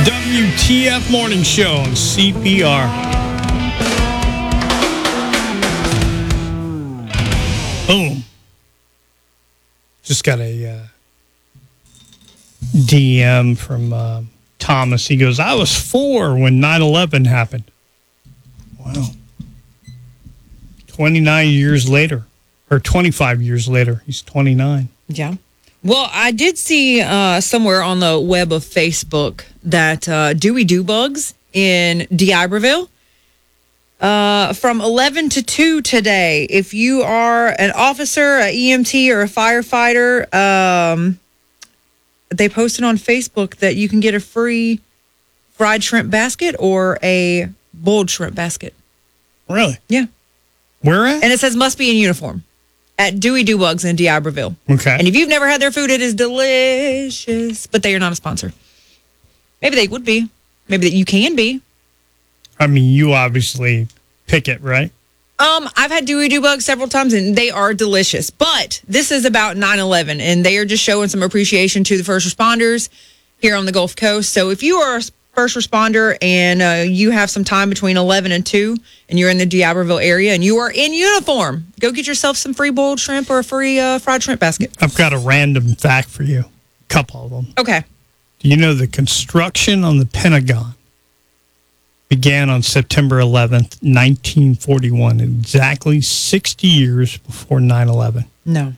WTF Morning Show on CPR. Boom. Just got a DM from Thomas. He goes, I was 4 when 9/11 happened. Wow. 29 years later, or 25 years later. He's 29. Yeah. Well, I did see somewhere on the web of Facebook that Dewey Do Bugs in D'Iberville from 11 to 2 today. If you are an officer, an EMT, or a firefighter, they posted on Facebook that you can get a free fried shrimp basket or a boiled shrimp basket. Really? Yeah. Where at? And it says must be in uniform. At Dewey Do Bugs in D'Iberville. Okay. And if you've never had their food, it is delicious. But they are not a sponsor. Maybe they would be. Maybe that you can be. I mean, you obviously pick it, right? I've had Dewey Do Bugs several times, and they are delicious. But this is about 9/11, and they are just showing some appreciation to the first responders here on the Gulf Coast. So if you are a first responder and you have some time between 11 and 2 and you're in the D'Iberville area and you are in uniform, go get yourself some free boiled shrimp or a free fried shrimp basket. I've got a random fact for you. A couple of them. Okay. Do you know the construction on the Pentagon began on September 11th, 1941, exactly 60 years before 9/11? No.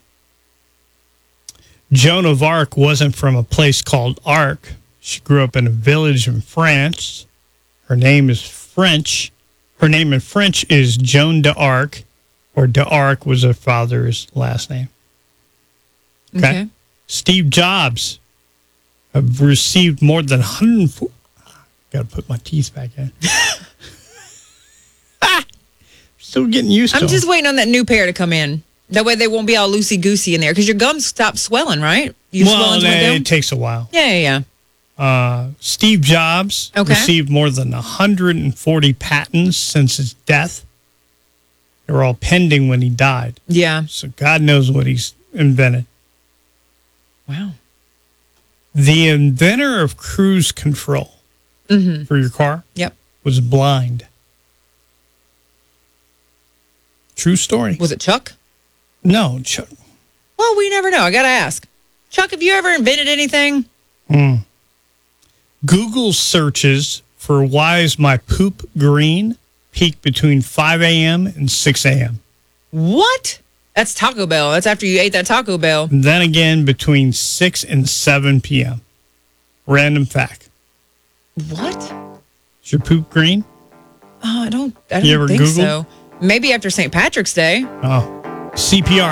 Joan of Arc wasn't from a place called Arc. She grew up in a village in France. Her name is French. Her name in French is Joan d'Arc, or d'Arc was her father's last name. Okay. Steve Jobs have received more than 104. Got to put my teeth back in. Still getting used to I'm them. just waiting on that new pair to come in. That way they won't be all loosey-goosey in there because your gums stop swelling, right? Your swelling's went down? It takes a while. Yeah. Steve Jobs received more than 140 patents since his death. They were all pending when he died. Yeah. So God knows what he's invented. Wow. The inventor of cruise control for your car was blind. True story. Was it Chuck? No, Chuck. Well, we never know. I got to ask. Chuck, have you ever invented anything? Google searches for why is my poop green peak between 5 a.m. and 6 a.m. What? That's Taco Bell. That's after you ate that Taco Bell. And then again between 6 and 7 p.m. Random fact. What? Is your poop green? I don't You ever think Googled? so. Maybe after St. Patrick's Day. Oh, CPR.